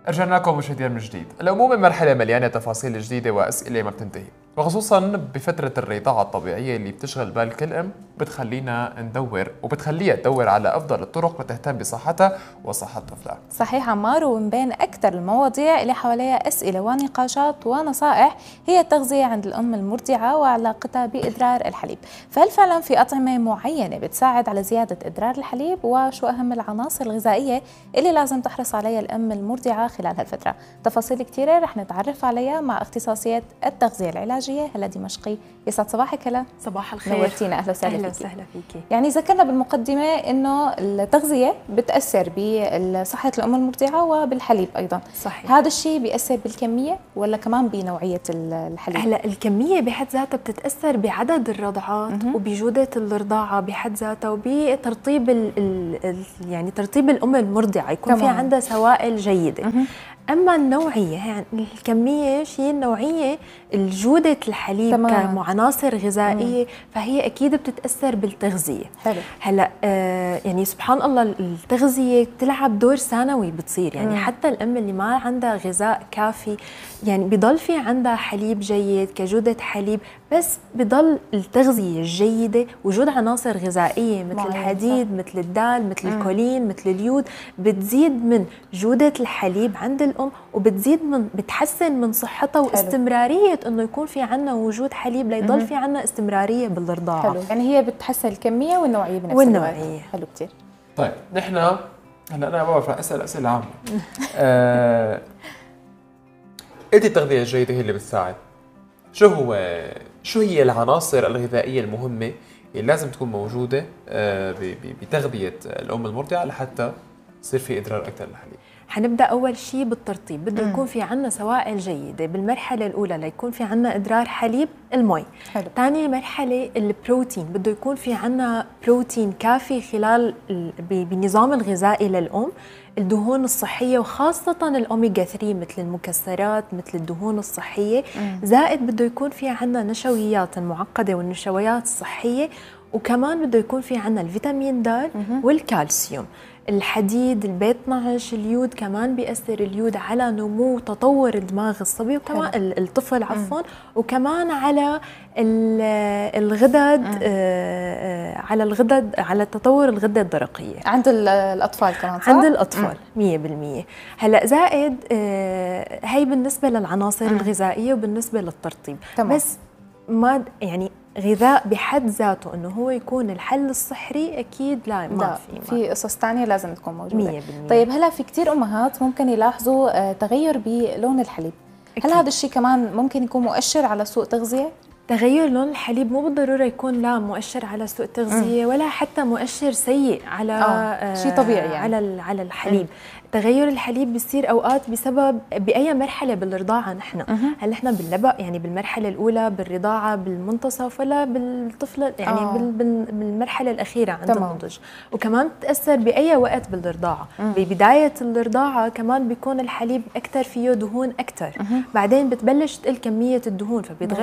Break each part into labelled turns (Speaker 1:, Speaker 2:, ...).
Speaker 1: رجعنا لكم مشاهدينا من جديد. الأمومة مرحلة مليانة تفاصيل جديدة وأسئلة ما بتنتهي، وخصوصا بفترة الرضاعة الطبيعية اللي بتشغل بال كل أم، وبتخليها تدور على أفضل الطرق لتهتم بصحتها وصحة طفلها.
Speaker 2: صحيح عمار، ومن بين أكثر المواضيع اللي حواليها أسئلة ونقاشات ونصائح هي التغذية عند الأم المرضعة وعلاقتها بإدرار الحليب. فهل فعلا في أطعمة معينة بتساعد على زيادة إدرار الحليب؟ وشو أهم العناصر الغذائية اللي لازم تحرص عليها الأم المرضعة خلال هالفترة؟ تفاصيل كثيرة رح نتعرف عليها مع اختصاصية التغذية العلاجية هلا دمشقي. يسعد صباحك هلا.
Speaker 3: صباح الخير.
Speaker 2: نورتينا. أهلا وسهلا فيكي.
Speaker 3: أهلا وسهلا فيكي.
Speaker 2: يعني ذكرنا بالمقدمة إنه التغذية بتأثر بصحة الأم المرضعة وبالحليب أيضا.
Speaker 3: صحيح.
Speaker 2: هذا الشيء بيأثر بالكمية ولا كمان بنوعية الحليب؟
Speaker 3: هلا الكمية بحد ذاتها بتتأثر بعدد الرضعات وبجودة الرضاعة بحد ذاتها وبترطيب يعني ترطيب الأم المرضعة يكون في عندها سوائل جيدة. أما النوعية يعني الكمية شيء، النوعية الجودة الحليب كعناصر غذائية فهي أكيد بتتأثر بالتغذية.
Speaker 2: حلو.
Speaker 3: هلا يعني سبحان الله التغذية بتلعب دور ثانوي بتصير يعني حتى الأم اللي ما عندها غذاء كافي يعني بضل في عندها حليب جيد كجودة حليب، بس بضل التغذية الجيدة وجود عناصر غذائية مثل الحديد مثل الدال مثل الكولين مثل اليود بتزيد من جودة الحليب عند الأم بتحسن من صحتها واستمرارية إنه يكون في عنا وجود حليب ليضل في عنا استمرارية بالرضاعة.
Speaker 2: حلو. يعني هي بتحسن الكمية والنوعية بنفس
Speaker 3: الوقت.
Speaker 2: حلو كتير.
Speaker 1: طيب نحن هلا أنا بعرف أسأل أسئلة عامة. قلت التغذية الجيدة هي اللي بتساعد. شو هي العناصر الغذائية المهمة اللي لازم تكون موجودة بتغذية الأم المرضعة لحتى يصير في إدرار أكثر للحليب؟
Speaker 3: حنبدأ أول شيء بالترطيب. بده يكون في عنا سوائل جيدة بالمرحلة الأولى ليكون في عنا إدرار حليب المي. ثاني مرحلة البروتين، بده يكون في عنا بروتين كافي خلال بنظام الغذائي للأم. الدهون الصحية وخاصة الأوميغا 3 مثل المكسرات مثل الدهون الصحية. زائد بده يكون في عنا نشويات المعقدة والنشويات الصحية، وكمان بده يكون في عنا الفيتامين د والكالسيوم. الحديد البي 12 اليود كمان بيأثر اليود على نمو وتطور دماغ الصبي وكمان الطفل عفوا، وكمان على الغدد على تطور الغدة الدرقية
Speaker 2: عند الأطفال كمان صح؟
Speaker 3: عند الأطفال 100%. هلا زائد هي بالنسبة للعناصر الغذائية وبالنسبة للترطيب. بس ما يعني غذاء بحد ذاته انه هو يكون الحل الصحي اكيد ما
Speaker 2: في قصص ثانيه لازم تكون موجوده
Speaker 3: 100%.
Speaker 2: طيب هلا في كثير امهات ممكن يلاحظوا تغير بلون الحليب. هل هذا الشيء كمان ممكن يكون مؤشر على سوء تغذيه؟
Speaker 3: تغير لون الحليب مو بالضروره يكون لا مؤشر على سوء تغذيه ولا حتى مؤشر سيء على
Speaker 2: شيء طبيعي يعني.
Speaker 3: على الحليب. تغير الحليب بيصير اوقات بسبب باي مرحله بالرضاعه نحن. هل نحن باللبق يعني بالمرحله الاولى بالرضاعه بالمنتصف ولا بالطفله يعني بالمرحله الاخيره عند النضج؟ وكمان بتاثر باي وقت بالرضاعه. ببدايه الرضاعه كمان بيكون الحليب اكثر فيه دهون اكثر. بعدين بتبلش تقل كميه الدهون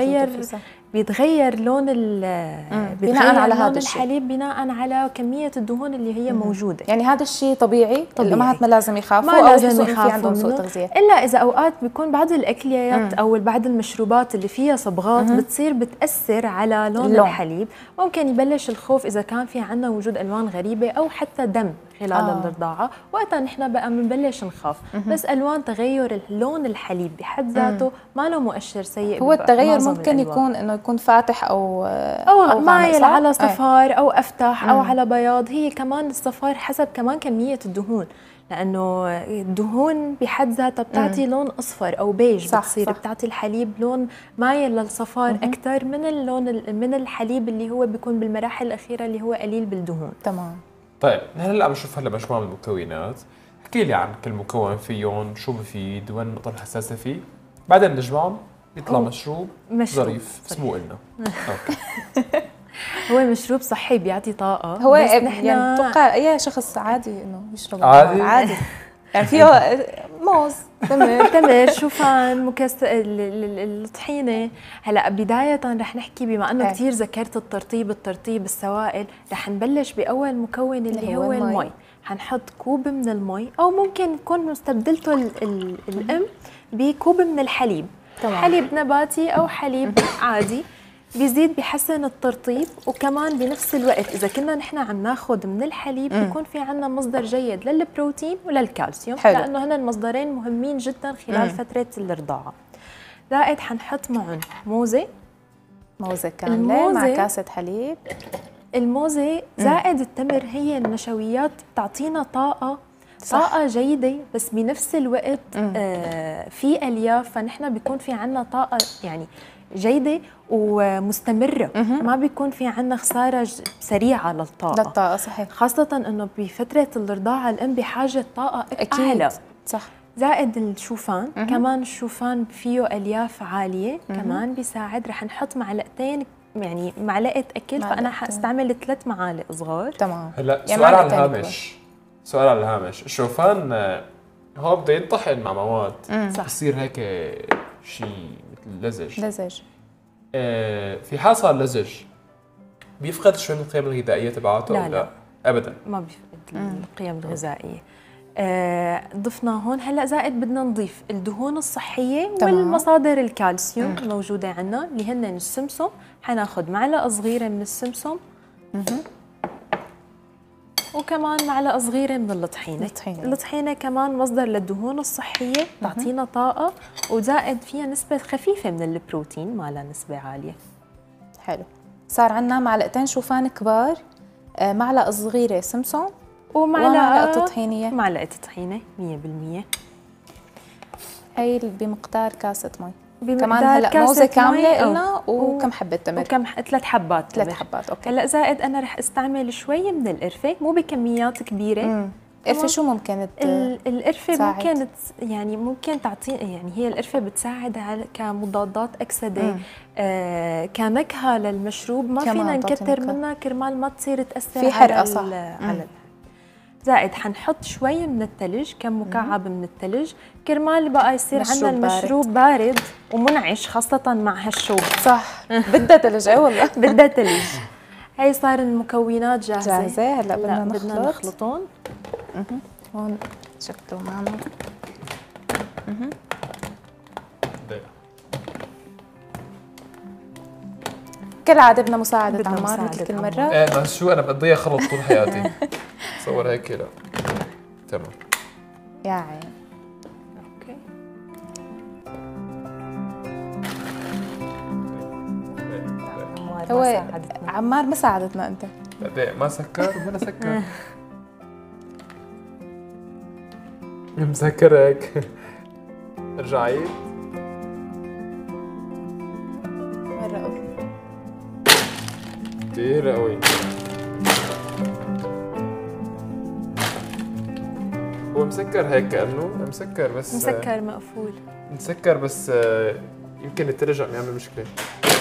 Speaker 3: بيتغير لون
Speaker 2: بناء على هذا
Speaker 3: الحليب بناء على كميه الدهون اللي هي موجوده.
Speaker 2: يعني هذا الشيء طبيعي. الامهات ما لازم يخافوا
Speaker 3: ما لازم
Speaker 2: يخافوا في عندهم سوء تغذيه،
Speaker 3: الا اذا اوقات بيكون بعض الاكليات او بعض المشروبات اللي فيها صبغات بتصير بتاثر على لون الحليب. ممكن يبلش الخوف اذا كان في عندنا وجود الوان غريبه او حتى دم خلال الرضاعه، وقتها نحن بقى بنبلش نخاف. بس الوان تغير لون الحليب بحد ذاته ما له مؤشر سيء.
Speaker 2: هو التغير ممكن يكون انه يكون فاتح او
Speaker 3: مايل على صفار او افتح او على بياض. هي كمان الصفار حسب كمان كميه الدهون، لانه الدهون بحد ذاتها بتعطي لون اصفر او بيج. بتصير بتعطي الحليب لون مايل للصفار اكثر من اللون من الحليب اللي هو بيكون بالمراحل الاخيره اللي هو قليل بالدهون.
Speaker 2: تمام.
Speaker 1: طيب هلا بنشوف مجموعه من المكونات. احكي لي عن كل مكون فيهم، شو بفيد وين النقطه الحساسه فيه، بعدين نجمعهم يطلع مشروب ظريف اسمه لنا. اوكي.
Speaker 3: هو مشروب صحي بيعطي طاقه.
Speaker 2: هو يعني اتوقع اي شخص عادي انه يشرب
Speaker 1: عادي
Speaker 2: يعني فيه موز
Speaker 3: تمر شوفان الطحينه. هلا بدايه رح نحكي بما انه كثير ذكرت الترطيب السوائل، رح نبلش باول مكون اللي هو المي. حنحط كوب من المي، او ممكن تكون مستبدلته الام بكوب من الحليب. طبعا. حليب نباتي او حليب عادي، بيزيد بحسن الترطيب، وكمان بنفس الوقت اذا كنا نحن عم ناخذ من الحليب بيكون في عنا مصدر جيد للبروتين وللكالسيوم. حلو. لانه هن المصدرين مهمين جدا خلال فتره الرضاعه. زائد حنحط معهم موزه
Speaker 2: كامله مع كاسه حليب.
Speaker 3: الموزه زائد التمر هي النشويات بتعطينا طاقه جيده، بس بنفس الوقت في الياف، فنحن بيكون في عنا طاقه يعني جيده ومستمره. ما بيكون في عنا خساره سريعه للطاقه.
Speaker 2: صحيح.
Speaker 3: خاصه انه بفتره الرضاعه الام بحاجه طاقه اعلى.
Speaker 2: صح.
Speaker 3: زائد الشوفان، كمان الشوفان فيه الياف عاليه، كمان بيساعد. رح نحط معلقتين، يعني معلقه اكل، فانا حاستعمل 3 معالق صغار.
Speaker 2: تمام.
Speaker 1: هلا سؤال على الهامش، الشوفان هو بده ينطحن مع مواد، بصير هيك شيء مثل لزج. في حال صار لزج بيفقد شوي من القيم الغذائيه تبعته؟
Speaker 3: لا
Speaker 1: ابدا
Speaker 3: ما بيفقد القيم الغذائيه. ضفنا هون هلا زائد بدنا نضيف الدهون الصحيه والمصادر الكالسيوم موجوده عندنا اللي هن السمسم. حناخذ معلقه صغيره من السمسم، وكمان معلقه صغيره من الطحينه كمان مصدر للدهون الصحيه، تعطينا طاقه، وزائد فيها نسبه خفيفه من البروتين، ما لها نسبه عاليه.
Speaker 2: حلو. صار عندنا معلقتين شوفان كبار، معلقه صغيره سمسم، ومعلقه طحينيه.
Speaker 3: معلقه طحينه 100%.
Speaker 2: هي بمقدار كاسه مي. كمان هلا موزه كامله قلنا، وكم حبه تمر؟
Speaker 3: 3 حبات.
Speaker 2: 3 حبات. اوكي.
Speaker 3: هلا زائد انا رح استعمل شوي من القرفه، مو بكميات كبيره.
Speaker 2: القرفه شو ممكن
Speaker 3: القرفه ممكن يعني ممكن تعطي، يعني هي القرفه بتساعد على كمضادات اكسده، كنكهه للمشروب. ما فينا نكتر منها كرمال ما تصير تاثر
Speaker 2: في حرقه. صح.
Speaker 3: على زائد حنحط شوي من الثلج، كم مكعب من الثلج، كرمال بقى يصير عندنا المشروب بارد ومنعش، خاصة مع هالشوب.
Speaker 2: صح. بدها ثلج. اي والله
Speaker 3: بدها ثلج. هي صار المكونات جاهزة.
Speaker 2: هلا بدنا
Speaker 3: نخلطهم.
Speaker 2: هون شكله معنا. كالعادة بدنا مساعدة عمار مثل كل مرة.
Speaker 1: بس شو أنا بقضيها خلط طول حياتي. تصور هيك. لا تمام
Speaker 2: يا عين.
Speaker 3: اوكي.
Speaker 2: هو عمار ما ساعدتنا انت.
Speaker 1: لا ما سكر ولا سكر. مسكر هيك. ارجع عيد.
Speaker 2: مرة قوي.
Speaker 1: كثير قوي. هو مسكر هيك كأنه مسكر، بس
Speaker 3: مسكر مقفول.
Speaker 1: مسكر بس يمكن التلج عم يعمل مشكلة.